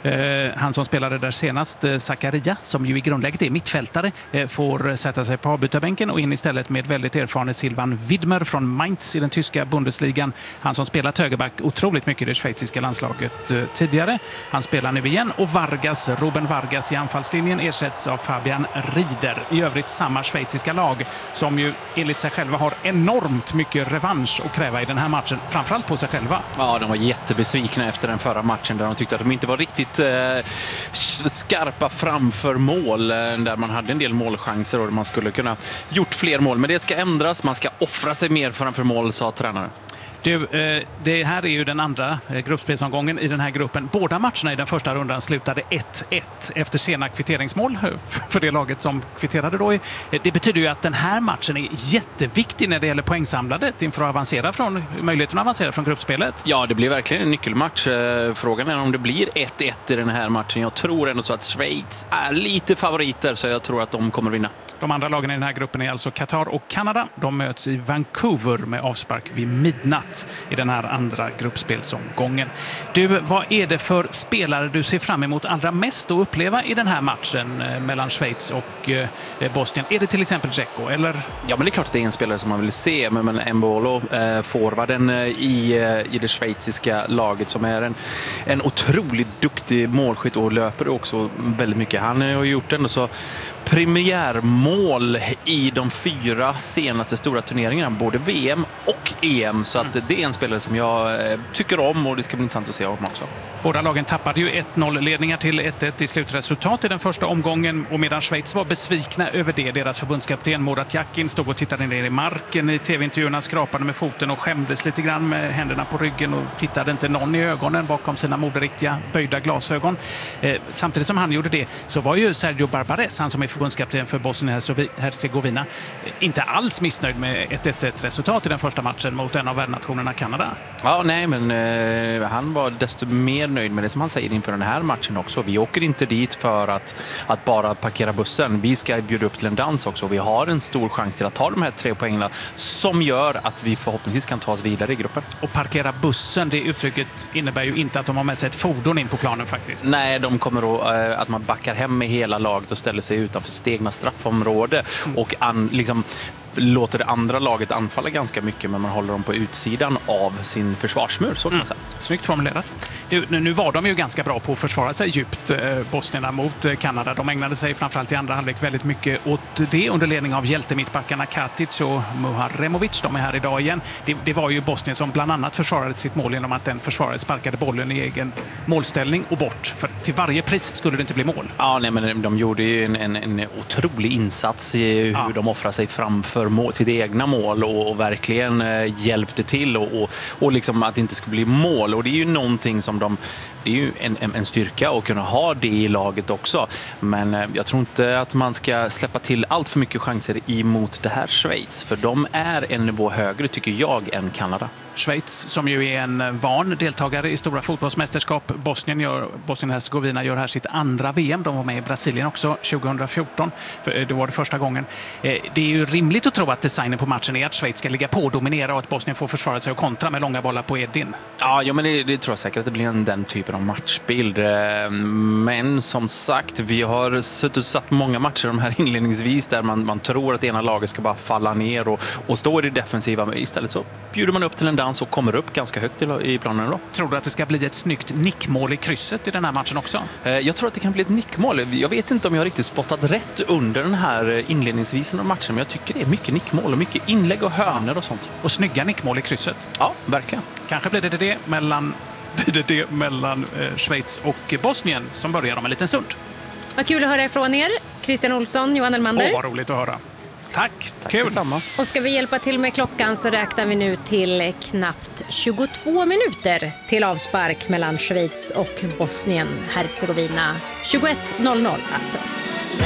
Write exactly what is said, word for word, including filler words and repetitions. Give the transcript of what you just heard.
Eh, han som spelade där senast, eh, Zakaria, som ju i grundläget är mittfältare, eh, får sätta sig på avbytarbänken och in istället med väldigt erfaren Silvan Widmer från Mainz i den tyska Bundesligan. Han som spelat högerback otroligt mycket i det schweiziska landslaget eh, tidigare. Han spelar nu igen och Vargas, Ruben Vargas i anfallslinjen ersätts av Fabian Rieder. I övrigt samma schweiziska lag som ju enligt sig själva har enormt mycket revansch att kräva i den här matchen. Framförallt på sig själva. Ja, de var jättebesvikna efter den förra matchen där de tyckte att de inte var riktigt eh, skarpa framför mål. Där man hade en del målchanser och man skulle kunna gjort fler mål. Men det ska ändras, man ska offra sig mer framför mål, sa tränaren. Du, det här är ju den andra gruppspelsomgången i den här gruppen. Båda matcherna i den första rundan slutade ett ett efter sena kvitteringsmål för det laget som kvitterade då. Det betyder ju att den här matchen är jätteviktig när det gäller poängsamlandet inför att avancera från, möjligheten att avancera från gruppspelet. Ja, det blir verkligen en nyckelmatch. Frågan är om det blir ett ett i den här matchen. Jag tror ändå så att Schweiz är lite favoriter, så jag tror att de kommer vinna. De andra lagen i den här gruppen är alltså Qatar och Kanada. De möts i Vancouver med avspark vid midnatt i den här andra gruppspelsomgången. Du, vad är det för spelare du ser fram emot allra mest att uppleva i den här matchen mellan Schweiz och eh, Bosnien? Är det till exempel Dzeko, eller? Ja, men det är klart att det är en spelare som man vill se. Men, men Embolo, eh, forwarden i, eh, i det schweiziska laget, som är en, en otroligt duktig målskytt och löper också väldigt mycket. Han har gjort ändå så premiärmål i de fyra senaste stora turneringarna, både V M och E M, så att det är en spelare som jag tycker om och det ska bli intressant att se honom också. Båda lagen tappade ju ett noll-ledningar till ett ett i slutresultat i den första omgången, och medan Schweiz var besvikna över det, deras förbundskapten Murat Yakin stod och tittade ner i marken i tv-intervjuerna, skrapade med foten och skämdes lite grann med händerna på ryggen och tittade inte någon i ögonen bakom sina moderiktiga böjda glasögon. Eh, samtidigt som han gjorde det så var ju Sergio Barbares, han som är förbundskapten för Bosnien-Hercegovina, inte alls missnöjd med ett ett ett-resultat i den första matchen mot en av värdnationerna Kanada. Ja, nej, men eh, han var desto mer nöjd med det som han säger inför den här matchen också. Vi åker inte dit för att, att bara parkera bussen. Vi ska bjuda upp till en dans också. Vi har en stor chans till att ta de här tre poängen som gör att vi förhoppningsvis kan ta oss vidare i gruppen. Och parkera bussen, det uttrycket innebär ju inte att de har med sig ett fordon in på planen faktiskt. Nej, de kommer då eh, att man backar hem med hela laget och ställer sig utanför sitt egna straffområde mm. och an, liksom låter det andra laget anfalla ganska mycket, men man håller dem på utsidan av sin försvarsmur, så kan man säga. Mm. Snyggt formulerat. Du, nu var de ju ganska bra på att försvara sig djupt, eh, bosnierna mot eh, Kanada. De ägnade sig framförallt i andra halvlek väldigt mycket åt det under ledning av hjältemittbackarna Katic och Muharemovic. De är här idag igen. Det, det var ju Bosnien som bland annat försvarade sitt mål genom att den försvarare sparkade bollen i egen målställning och bort. För till varje pris skulle det inte bli mål. Ja, nej, men de gjorde ju en, en, en otrolig insats i hur ja. de offrar sig framför mål, sitt egna mål och, och verkligen eh, hjälpte till och, och, och liksom att det inte skulle bli mål. Och det är ju någonting som de, det är ju en, en, en styrka att kunna ha det i laget också. Men eh, jag tror inte att man ska släppa till allt för mycket chanser emot det här Schweiz, för de är en nivå högre tycker jag än Kanada. Schweiz, som ju är en van deltagare i stora fotbollsmästerskap. Bosnien gör, Bosnien-Hercegovina gör här sitt andra V M. De var med i Brasilien också tjugohundrafjorton. För det var det första gången. Det är ju rimligt att tro att designen på matchen är att Schweiz ska ligga på och dominera och att Bosnien får försvara sig och kontra med långa bollar på Edin. Ja, ja men det, det tror jag säkert att det blir en, den typen av matchbild. Men som sagt, vi har suttit och satt många matcher de här inledningsvis där man, man tror att ena laget ska bara falla ner och, och stå i det defensiva. Men istället så bjuder man upp till en dans och kommer upp ganska högt i planen då. Tror du att det ska bli ett snyggt nickmål i krysset i den här matchen också? Jag tror att det kan bli ett nickmål. Jag vet inte om jag har riktigt spottat rätt under den här inledningsvisen av matchen, men jag tycker det är mycket nickmål och mycket inlägg och hörnor och sånt. Och snygga nickmål i krysset. Ja, verkligen. Kanske blir det det mellan, det det mellan eh, Schweiz och Bosnien som börjar om en liten stund. Vad kul att höra ifrån er. Christian Olsson, Johan Elmander. Åh, vad roligt att höra. Tack, Tack kul. Detsamma. Och ska vi hjälpa till med klockan så räknar vi nu till knappt tjugotvå minuter till avspark mellan Schweiz och Bosnien-Hercegovina. tjugoett noll noll alltså.